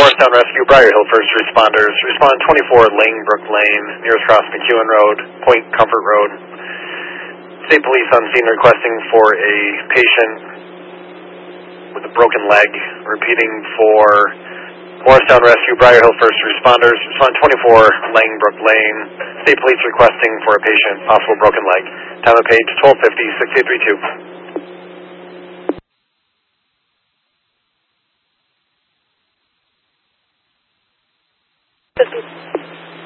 Morristown Rescue, Briar Hill First Responders. Respond 24 Langbrook Lane, nearest cross McEwen Road, Point Comfort Road. State Police on scene requesting for a patient with a broken leg. Repeating for Morristown Rescue, Briar Hill First Responders. Respond 24 Langbrook Lane. State Police requesting for a patient, possible broken leg. Time of page 1250, 6832.